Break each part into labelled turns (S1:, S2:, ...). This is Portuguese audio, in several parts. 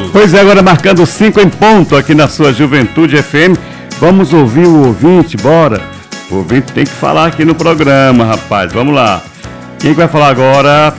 S1: Pois é, agora marcando 5 em ponto aqui na sua Juventude FM. Vamos ouvir o ouvinte, bora. O ouvinte tem que falar aqui no programa, rapaz. Vamos lá. Quem vai falar agora?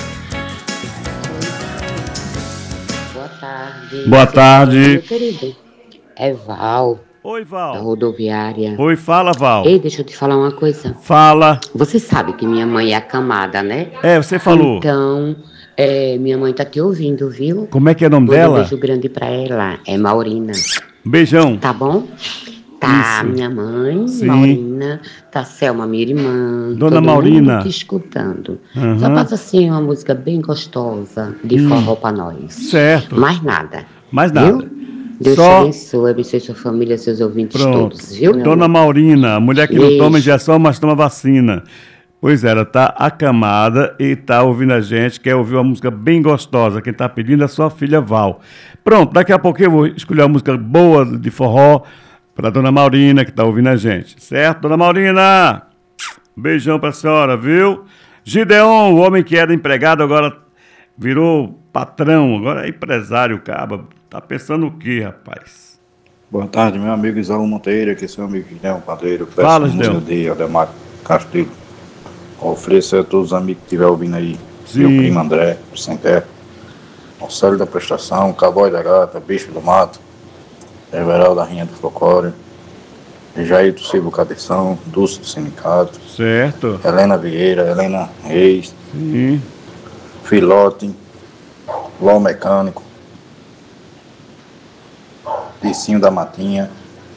S2: Boa tarde.
S1: Boa tarde.
S2: Meu querido, é Val,
S1: Oi,
S2: da
S1: Val.
S2: rodoviária.
S1: Oi, fala, Val.
S2: Ei, deixa eu te falar uma coisa.
S1: Fala.
S2: Você sabe que minha mãe é acamada, né?
S1: É, você falou.
S2: Então, minha mãe tá te ouvindo, viu?
S1: Como é que é o nome
S2: Manda um
S1: dela?
S2: beijo grande pra ela. É Maurina.
S1: Beijão.
S2: Tá bom? Tá,
S1: Isso.
S2: minha mãe,
S1: Sim.
S2: Maurina, tá Selma, minha irmã,
S1: Dona
S2: todo
S1: Maurina.
S2: mundo te escutando.
S1: Uhum.
S2: Só passa assim uma música bem gostosa de forró pra nós.
S1: Certo.
S2: Mais nada.
S1: Mais nada.
S2: Viu? Deus
S1: Só-
S2: te abençoe sua família, seus ouvintes
S1: Pronto.
S2: todos, viu, meu
S1: Dona
S2: amor?
S1: Maurina, a mulher que não
S2: Beijo.
S1: toma injeção, mas toma vacina. Pois é, ela tá acamada e tá ouvindo a gente, quer ouvir uma música bem gostosa. Quem tá pedindo é sua filha Val. Pronto, daqui a pouquinho eu vou escolher uma música boa de forró para Dona Maurina, que tá ouvindo a gente. Certo, Dona Maurina? Beijão pra senhora, viu? Gideon, o homem que era empregado, agora virou patrão, agora é empresário, caba. Tá pensando o quê, rapaz?
S3: Boa tarde, meu amigo Isaú Monteiro, aqui é seu amigo Gideão Padeiro.
S1: Fala,
S3: Peço a música
S1: Gideão.
S3: de Ademar Castilho. Ofereço a todos os amigos que estiver ouvindo aí.
S1: Sim.
S3: Meu primo André, Sem Terra. Marcelo da Prestação, Cowboy da Gata, Bicho do Mato, Everal da Rinha do Folclore, Jair do Silva Cabeção, Dulce do Sindicato,
S1: Certo.
S3: Helena Vieira, Helena Reis,
S1: Sim.
S3: Filote, Ló Mecânico, Ticinho da Matinha,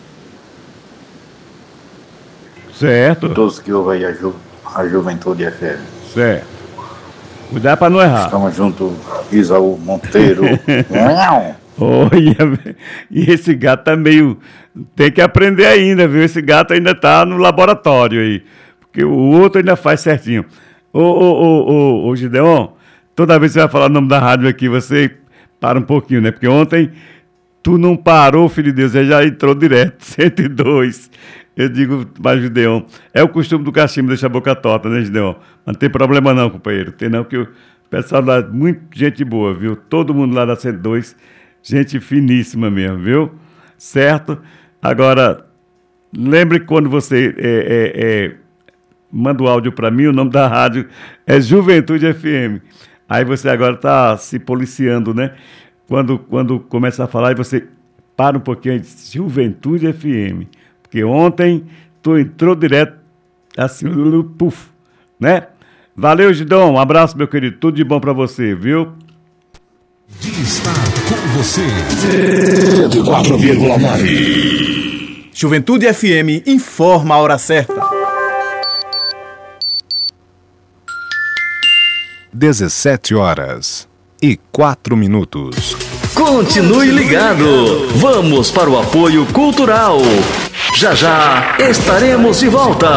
S1: Certo.
S3: todos que ouvem aí a Juventude FM.
S1: Certo. Cuidado pra não errar.
S3: Estamos juntos, Isaú Monteiro. Miau.
S1: Olha, e esse gato tá meio. Tem que aprender ainda, viu? Esse gato ainda tá no laboratório aí. Porque o outro ainda faz certinho. Ô, Gideon, toda vez que você vai falar o nome da rádio aqui, você para um pouquinho, né? Porque ontem tu não parou, filho de Deus, você já entrou direto, 102. Eu digo, mas Gideon, é o costume do cachimbo deixar a boca torta, né, Gideon? Mas não tem problema não, companheiro. Tem não, que o pessoal lá, muito gente boa, viu? Todo mundo lá da 102, gente finíssima mesmo, viu? Certo? Agora, lembre que quando você manda o áudio para mim, o nome da rádio é Juventude FM. Aí você agora está se policiando, né? Quando começa a falar, e você para um pouquinho e diz Juventude FM. Porque ontem tu entrou direto, assim, puf, né? Valeu, Gideon. Um abraço, meu querido. Tudo de bom para você, viu?
S4: Está com você.
S5: 4,9. Juventude FM informa a hora certa.
S4: 17h04.
S6: Continue ligado. Vamos para o apoio cultural. Já já estaremos de volta.